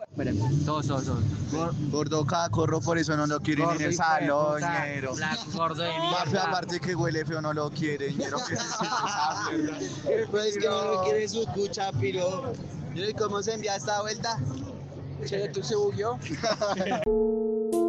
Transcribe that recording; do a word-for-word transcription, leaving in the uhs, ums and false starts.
Esperen, todos, todos, todos. Gor- Gordo cacorro, por eso no lo quieren gordo en el hijo de salón, puta, ñero. Black gordo de Parce, mierda. aparte que huele feo, no lo quieren, ñero. ¿Qué es esa mierda? Pues que no lo quiere su cucha, piro. Mire cómo se envía esta vuelta. Che, ¿tú se bugueó?